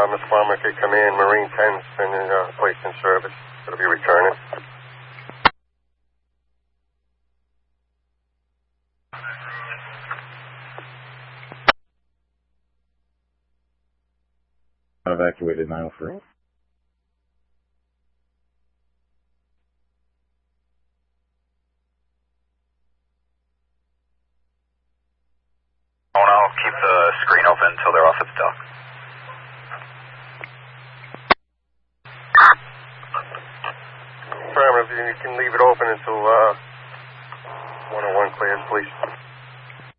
Miss Farmer could come in. Marine 10's been placed in service. It'll be returning. Evacuated 903. I'll keep the screen open until they're off at the dock. Affirmative. You can leave it open until 101 clears, please.